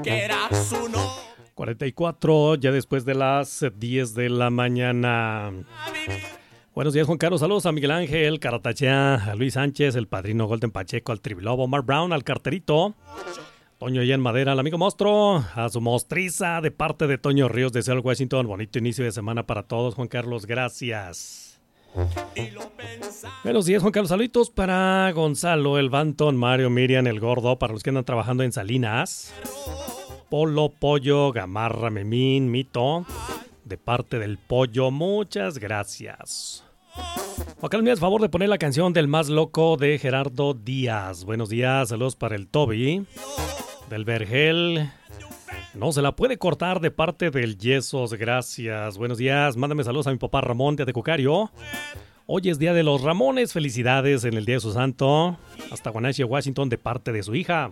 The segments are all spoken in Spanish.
que era su no. 44, ya después de las 10 de la mañana. Buenos días, Juan Carlos. Saludos a Miguel Ángel, Caratachea, a Luis Sánchez, el padrino Golden Pacheco, al Tribilobo, Mark Brown, al Carterito, Toño y en Madera, al amigo monstruo, a su mostriza de parte de Toño Ríos de Seattle, Washington. Bonito inicio de semana para todos, Juan Carlos. Gracias. Buenos días, Juan Carlos. Saluditos para Gonzalo, el Banton, Mario, Miriam, el Gordo, para los que andan trabajando en Salinas. Polo, Pollo, Gamarra, Memín, Mito, de parte del Pollo, muchas gracias. Juan Carlos, me haces favor de poner la canción del más loco de Gerardo Díaz. Buenos días, saludos para el Toby, del Vergel. No se la puede cortar de parte del Yesos, gracias. Buenos días, mándame saludos a mi papá Ramón de Tecucario. Hoy es día de los Ramones, felicidades en el día de su santo. Hasta Guanache, Washington, de parte de su hija.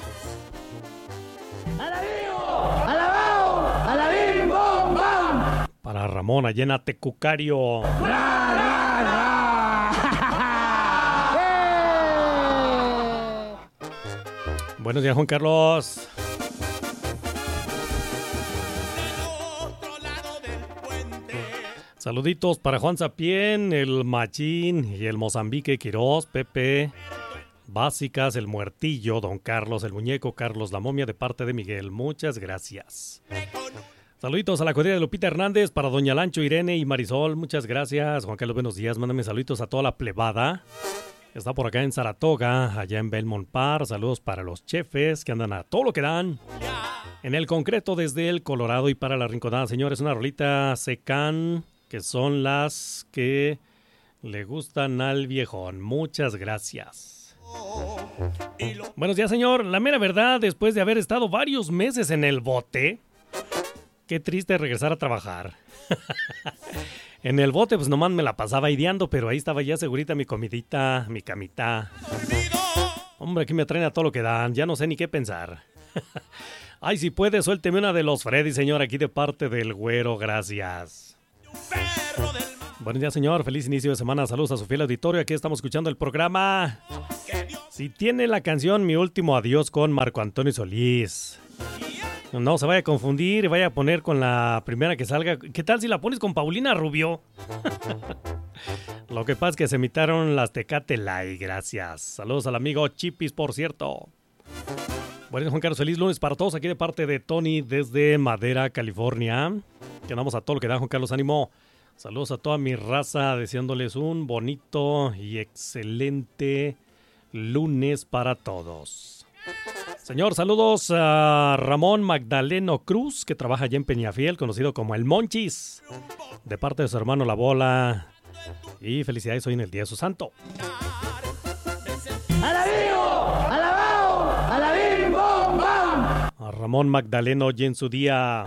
Para Ramón, allá en Tecucario. Buenos días, Juan Carlos. Saluditos para Juan Sapien, el Machín y el Mozambique Quirós, Pepe, Básicas, el Muertillo, Don Carlos, el Muñeco, Carlos, la Momia, de parte de Miguel. Muchas gracias. Saluditos a la cuadrilla de Lupita Hernández, para Doña Lancho, Irene y Marisol. Muchas gracias. Juan Carlos, buenos días. Mándame saluditos a toda la plebada. Está por acá en Saratoga, allá en Belmont Park. Saludos para los chefes que andan a todo lo que dan. En el concreto desde el Colorado y para la Rinconada, señores, una rolita secan, que son las que le gustan al viejón. Muchas gracias. Buenos días, señor. La mera verdad, después de haber estado varios meses en el bote, qué triste regresar a trabajar. En el bote, pues nomás me la pasaba ideando, pero ahí estaba ya segurita mi comidita, mi camita. Hombre, aquí me traen a todo lo que dan, ya no sé ni qué pensar. Ay, si puede, suélteme una de los Freddy, señor, aquí de parte del Güero, gracias. Buenos días, señor, feliz inicio de semana, saludos a su fiel auditorio, aquí estamos escuchando el programa. Si tiene la canción Mi Último Adiós con Marco Antonio Solís, no se vaya a confundir y vaya a poner con la primera que salga. ¿Qué tal si la pones con Paulina Rubio? Lo que pasa es que se imitaron las Tecate Light, gracias. Saludos al amigo Chipis, por cierto. Bueno, Juan Carlos, feliz lunes para todos aquí de parte de Tony desde Madera, California. Que andamos a todo lo que da, Juan Carlos, ánimo. Saludos a toda mi raza, deseándoles un bonito y excelente lunes para todos. Señor, saludos a Ramón Magdaleno Cruz, que trabaja allá en Peñafiel, conocido como el Monchis, de parte de su hermano La Bola. Y felicidades hoy en el día de su santo. ¡Alabao! ¡Bom, bom! A Ramón Magdaleno hoy en su día.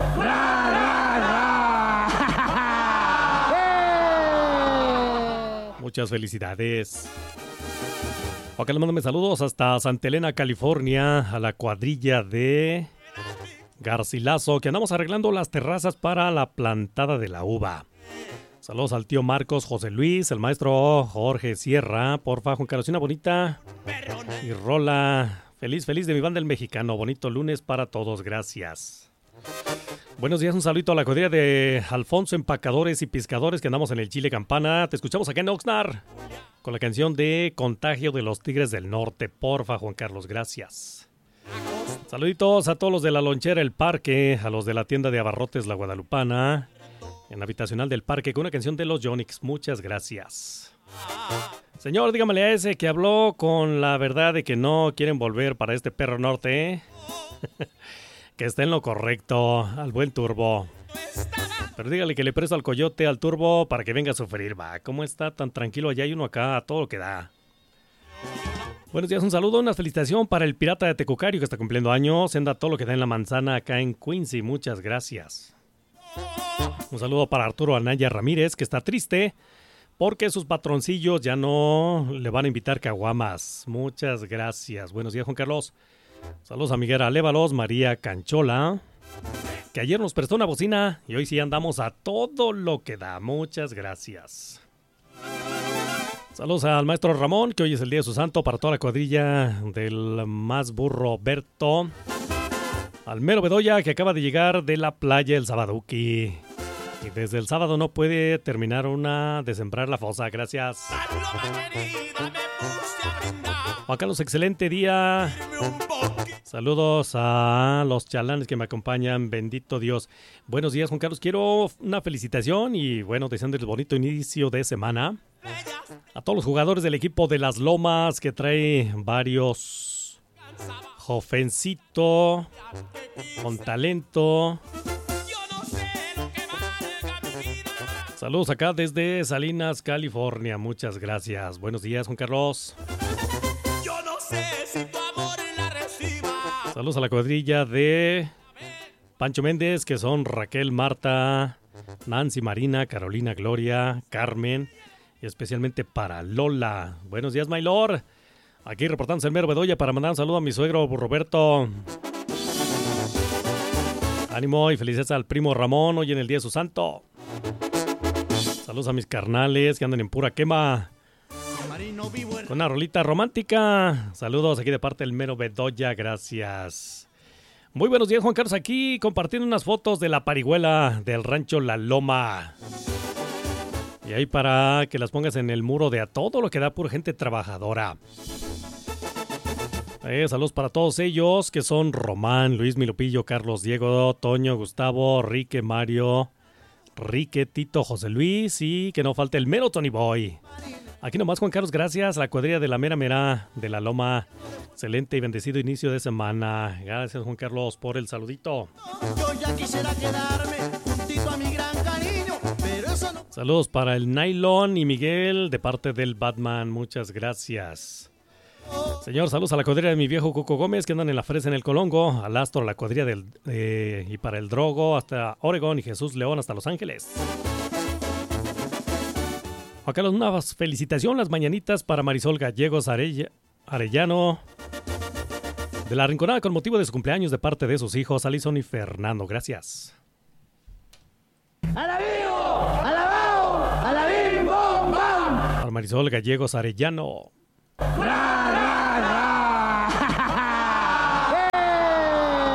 Muchas felicidades. Ok, le mando saludos hasta Santa Elena, California, a la cuadrilla de Garcilaso, que andamos arreglando las terrazas para la plantada de la uva. Saludos al tío Marcos, José Luis, el maestro Jorge Sierra. Porfa, Juan Carlos, una bonita y rola. Feliz de mi banda el mexicano. Bonito lunes para todos, gracias. Buenos días, un saludito a la cuadrilla de Alfonso Empacadores y Pescadores, que andamos en el Chile Campana. Te escuchamos acá en Oxnard con la canción de Contagio de los Tigres del Norte. Porfa, Juan Carlos, gracias. Saluditos a todos los de la lonchera El Parque, a los de la tienda de abarrotes La Guadalupana, en la habitacional del parque, con una canción de los Yonix. Muchas gracias. Señor, dígamele a ese que habló con la verdad de que no quieren volver para este perro norte, que está en lo correcto, al buen Turbo. Pero dígale que le presto al coyote, al Turbo, para que venga a sufrir, va. ¿Cómo está tan tranquilo allá? Hay uno acá, a todo lo que da. Buenos días, un saludo, una felicitación para el pirata de Tecucario, que está cumpliendo años. Anda todo lo que da en la manzana acá en Quincy. Muchas gracias. Un saludo para Arturo Anaya Ramírez, que está triste porque sus patroncillos ya no le van a invitar caguamas. Muchas gracias. Buenos días, Juan Carlos. Saludos a Miguel Alévalos, María Canchola, que ayer nos prestó una bocina y hoy sí andamos a todo lo que da. Muchas gracias. Saludos al maestro Ramón, que hoy es el día de su santo, para toda la cuadrilla del más burro Berto, Al mero Bedoya, que acaba de llegar de la playa el Sabaduki. Y desde el sábado no puede terminar de sembrar la fosa. Gracias. Juan Carlos, excelente día. Saludos a los chalanes que me acompañan. Bendito Dios. Buenos días, Juan Carlos. Quiero una felicitación y, bueno, deseándoles bonito inicio de semana. A todos los jugadores del equipo de Las Lomas, que trae varios jovencitos con talento. Saludos acá desde Salinas, California. Muchas gracias. Buenos días, Juan Carlos. Yo no sé si tu amor la reciba. Saludos a la cuadrilla de Pancho Méndez, que son Raquel, Marta, Nancy, Marina, Carolina, Gloria, Carmen, y especialmente para Lola. Buenos días, Maylor. Aquí reportándose el mero Bedoya para mandar un saludo a mi suegro Roberto. Ánimo y felicidades al primo Ramón hoy en el día de su santo. Saludos a mis carnales que andan en pura quema con una rolita romántica. Saludos aquí de parte del mero Bedoya, gracias. Muy buenos días, Juan Carlos, aquí compartiendo unas fotos de la parihuela del rancho La Loma. Y ahí para que las pongas en el muro de a todo lo que da pura gente trabajadora. Saludos para todos ellos que son Román, Luis, Milupillo, Carlos, Diego, Toño, Gustavo, Rique, Mario, Rique, Tito, José Luis y que no falte el mero Tony Boy. Aquí nomás, Juan Carlos, gracias a la cuadrilla de la mera de La Loma. Excelente y bendecido inicio de semana. Gracias, Juan Carlos, por el saludito. Yo ya quisiera quedarme juntito a mi gran cariño, pero eso no... Saludos para el Nylon y Miguel de parte del Batman. Muchas gracias. Señor, saludos a la cuadrilla de mi viejo Cuco Gómez que andan en la fresa en el Colongo, al Astro, a la cuadrilla y para el Drogo hasta Oregón y Jesús León hasta Los Ángeles. Acá una felicitación, las mañanitas para Marisol Gallegos Arellano de la Rinconada con motivo de su cumpleaños de parte de sus hijos Alison y Fernando. Gracias. ¡Alabío! ¡Alabao! ¡Alabim! ¡Bom! ¡Bam! Para Marisol Gallegos Arellano. ¡Ra!